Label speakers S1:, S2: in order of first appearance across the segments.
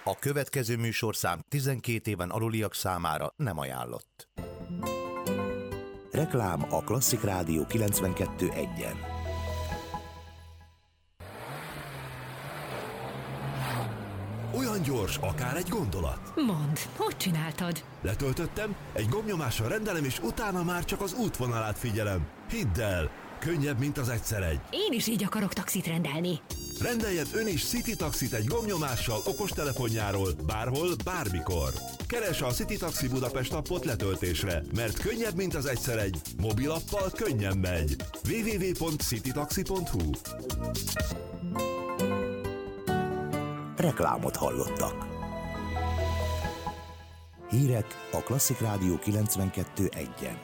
S1: A következő műsorszám 12 éven aluliak számára nem ajánlott. Reklám a Klasszik Rádió 92.1-en.
S2: Olyan gyors, akár egy gondolat.
S3: Mondd, hogy csináltad?
S2: Letöltöttem, egy gombnyomással rendelem, és utána már csak az útvonalát figyelem. Hidd el, könnyebb, mint az egyszer egy.
S3: Én is így akarok taxit rendelni.
S2: Rendeljen ön is City Taxit egy gombnyomással okostelefonjáról, bárhol, bármikor. Keresse a City Taxi Budapest appot letöltésre, mert könnyebb, mint az egyszer egy. Mobilappal könnyen megy. www.citytaxi.hu.
S1: Reklámot hallottak. Hírek a Klasszik Rádió 92.1-en.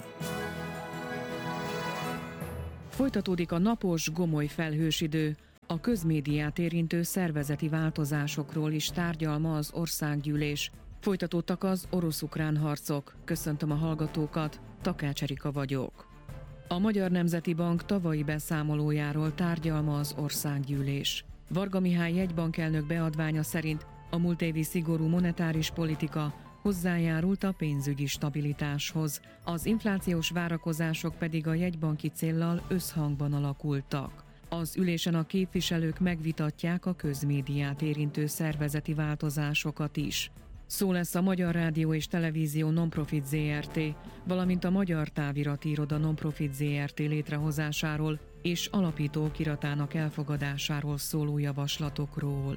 S4: Folytatódik a napos, gomoly felhős idő. A közmédiát érintő szervezeti változásokról is tárgyal ma az országgyűlés. Folytatódtak az orosz-ukrán harcok. Köszöntöm a hallgatókat, Takács Erika vagyok. A Magyar Nemzeti Bank tavalyi beszámolójáról tárgyal ma az országgyűlés. Varga Mihály jegybankelnök beadványa szerint a múlt évi szigorú monetáris politika hozzájárult a pénzügyi stabilitáshoz, az inflációs várakozások pedig a jegybanki céllal összhangban alakultak. Az ülésen a képviselők megvitatják a közmédiát érintő szervezeti változásokat is. Szó lesz a Magyar Rádió és Televízió Nonprofit Zrt., valamint a Magyar Távirati Iroda Nonprofit Zrt. Létrehozásáról és alapító okiratának elfogadásáról szóló javaslatokról.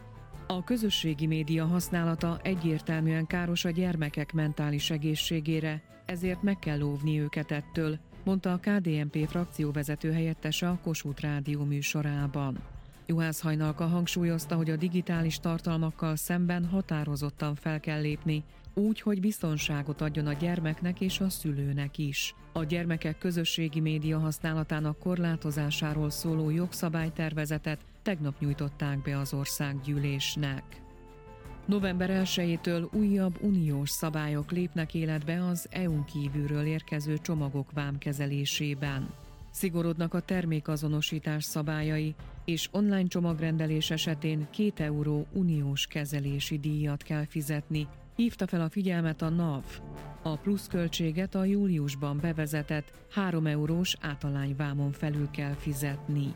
S4: A közösségi média használata egyértelműen káros a gyermekek mentális egészségére, ezért meg kell óvni őket ettől, mondta a KDNP frakcióvezető helyettese a Kossuth Rádió műsorában. Juhász Hajnalka hangsúlyozta, hogy a digitális tartalmakkal szemben határozottan fel kell lépni, úgy, hogy biztonságot adjon a gyermeknek és a szülőnek is. A gyermekek közösségi média használatának korlátozásáról szóló jogszabálytervezetet tegnap nyújtották be az országgyűlésnek. November 1-től újabb uniós szabályok lépnek életbe az EU-n kívülről érkező csomagok vámkezelésében. Szigorodnak a termékazonosítás szabályai, és online csomagrendelés esetén 2 euró uniós kezelési díjat kell fizetni, hívta fel a figyelmet a NAV. A pluszköltséget a júliusban bevezetett 3 eurós általányvámon felül kell fizetni.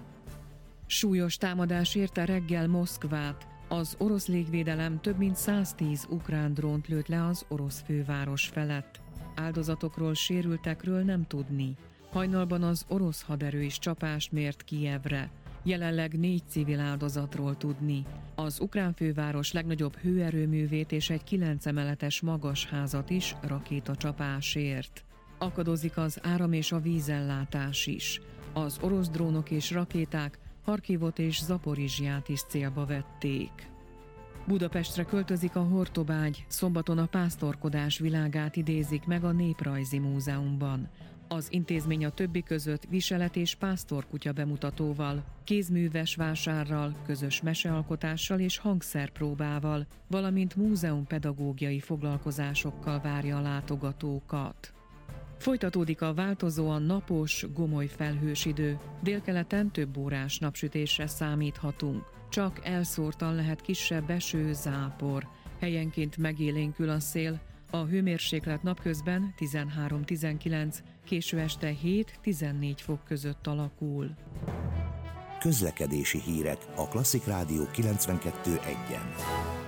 S4: Súlyos támadás érte reggel Moszkvát. Az orosz légvédelem több mint 110 ukrán drónt lőtt le az orosz főváros felett. Áldozatokról, sérültekről nem tudni. Hajnalban az orosz haderő is csapást mért Kijevre. Jelenleg 4 civil áldozatról tudni. Az ukrán főváros legnagyobb hőerőművét és egy 9 emeletes magasházat is rakétacsapás ért. Akadozik az áram és a vízellátás is. Az orosz drónok és rakéták Harkivot és Zaporizsját is célba vették. Budapestre költözik a Hortobágy, szombaton a pásztorkodás világát idézik meg a Néprajzi Múzeumban. Az intézmény a többi között viselet- és pásztorkutya bemutatóval, kézműves vásárral, közös mesealkotással és hangszerpróbával, valamint múzeumpedagógiai foglalkozásokkal várja a látogatókat. Folytatódik a változóan napos, gomoly felhős idő. Délkeleten több órás napsütésre számíthatunk. Csak elszórtan lehet kisebb eső, zápor. Helyenként megélénkül a szél. A hőmérséklet napközben 13-19, késő este 7-14 fok között alakul.
S1: Közlekedési hírek a Klasszik Rádió 92.1-en.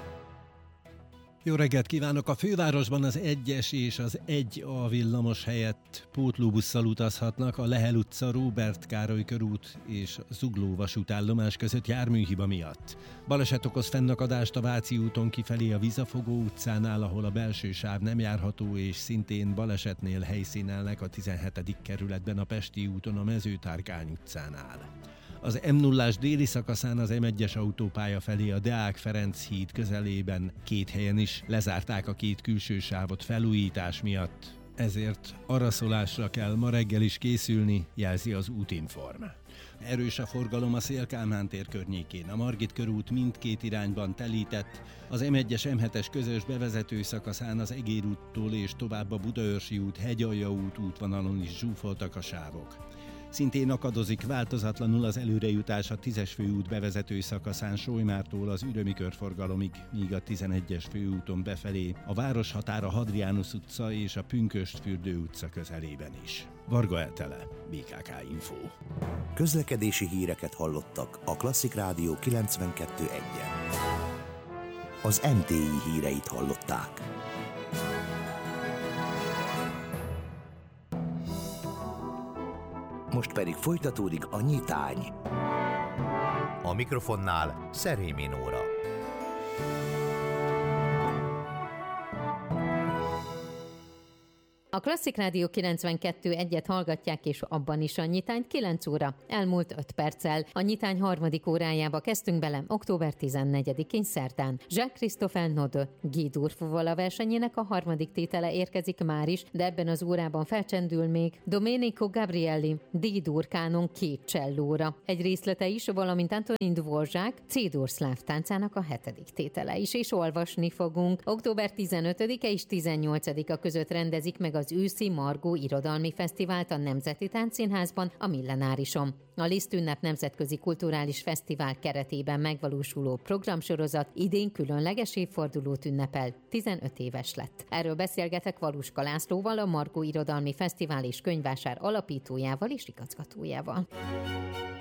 S5: Jó reggelt kívánok! A fővárosban az 1-es és az 1A villamos helyett pótlóbusszal utazhatnak a Lehel utca, Róbert Károly körút és Zugló vasútállomás között járműhiba miatt. Baleset okoz fennakadást a Váci úton kifelé a Vizafogó utcánál, ahol a belső sáv nem járható, és szintén balesetnél helyszínelnek a 17. kerületben a Pesti úton a Mezőtárkány utcánál. Az M0-ás déli szakaszán az M1-es autópálya felé a Deák Ferenc híd közelében 2 helyen is lezárták a 2 külső sávot felújítás miatt. Ezért araszolásra kell ma reggel is készülni, jelzi az Útinform. Erős a forgalom a Széll-Kálmán tér környékén. A Margit körút mindkét irányban telített, az M1-es M7-es közös bevezető szakaszán az Egér úttól és tovább a Budaörsi út, Hegyalja út útvonalon is zsúfoltak a sávok. Szintén akadozik változatlanul az előrejutás a 10-es főút bevezető szakaszán Solymártól az Ürömi körforgalomig, míg a 11-es főúton befelé a városhatára Hadrianus utca és a Pünkösdfürdő utca közelében is. Varga Etele, BKK Info.
S1: Közlekedési híreket hallottak a Klasszik Rádió 92.1-en. Az MTI híreit hallották. Most pedig folytatódik a nyitány. A mikrofonnál Szerémi Nóra.
S6: A Klasszik Rádió 92.1-et hallgatják, és abban is a nyitányt 9 óra, elmúlt 5 perccel. A nyitány harmadik órájába kezdtünk bele október 14-én szerdán. Jacques-Christophe Nodeux Guy Durfóval a versenyének a harmadik tétele érkezik már is, de ebben az órában felcsendül még Domenico Gabrielli D-dur kánon 2 csellóra. Egy részlete is, valamint Antonin Dvorak C-dur szláv táncának a 7. tétele is, és olvasni fogunk. Október 15-e és 18-a között rendezik meg az őszi Margó Irodalmi Fesztivált a Nemzeti Táncszínházban, a Millenárison. A Liszt ünnep nemzetközi kulturális fesztivál keretében megvalósuló programsorozat idén különleges évfordulót ünnepel, 15 éves lett. Erről beszélgetek Valuska Lászlóval, a Margó Irodalmi Fesztivál és Könyvvásár alapítójával és igazgatójával.